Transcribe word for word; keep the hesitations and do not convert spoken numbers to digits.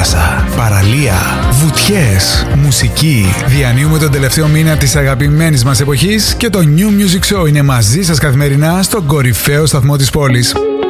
θάλασσα, παραλία, βουτιές, μουσική. Διανύουμε τον τελευταίο μήνα της αγαπημένης μας εποχής και το New Music Show είναι μαζί σας καθημερινά στον κορυφαίο σταθμό της πόλης.